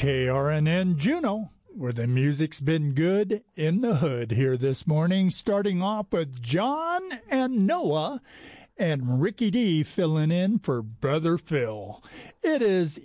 KRNN Juneau, where the music's been good in the hood here this morning, starting off with John and Noah and Ricky D filling in for Brother Phil. It is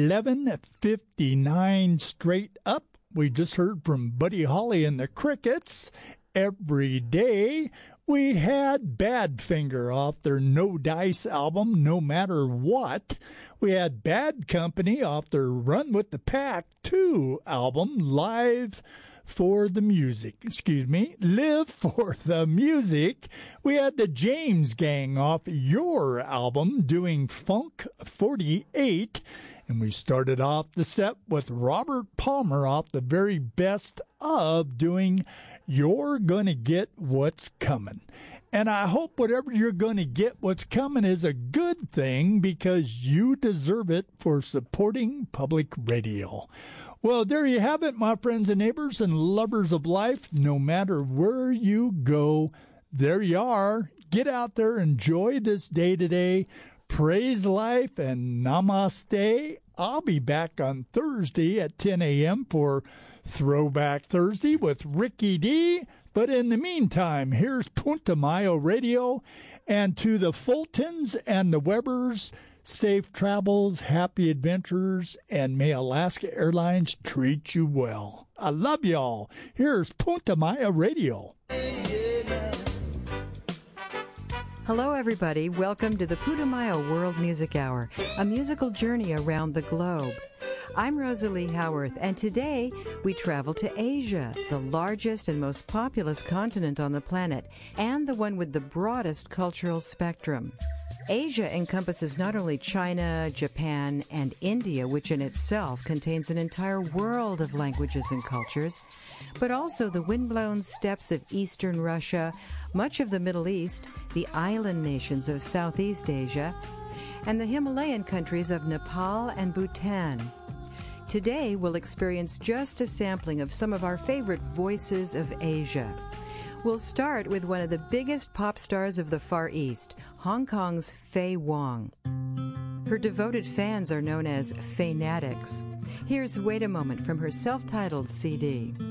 11:59 straight up. We just heard from Buddy Holly and the Crickets. Every day we had Badfinger off their No Dice album, No Matter What. We had Bad Company off their Run with the Pack 2 album, Live for the Music. Live for the Music. We had the James Gang off Your album doing Funk 48. And we started off the set with Robert Palmer off the very best of doing You're Gonna Get What's Coming. And I hope whatever you're going to get what's coming is a good thing, because you deserve it for supporting public radio. Well, there you have it, my friends and neighbors and lovers of life. No matter where you go, there you are. Get out there, enjoy this day today. Praise life and namaste. I'll be back on Thursday at 10 a.m. for Throwback Thursday with Ricky D. But in the meantime, here's Punta Mayo Radio. And to the Fultons and the Webbers, safe travels, happy adventures, and may Alaska Airlines treat you well. I love y'all. Here's Punta Mayo Radio. Hello, everybody. Welcome to the Putumayo World Music Hour, a musical journey around the globe. I'm Rosalie Howarth, and today we travel to Asia, the largest and most populous continent on the planet, and the one with the broadest cultural spectrum. Asia encompasses not only China, Japan, and India, which in itself contains an entire world of languages and cultures, but also the windblown steppes of eastern Russia, much of the Middle East, the island nations of Southeast Asia, and the Himalayan countries of Nepal and Bhutan. Today, we'll experience just a sampling of some of our favorite voices of Asia. We'll start with one of the biggest pop stars of the Far East, Hong Kong's Faye Wong. Her devoted fans are known as Faynatics. Here's Wait a Moment from her self-titled CD.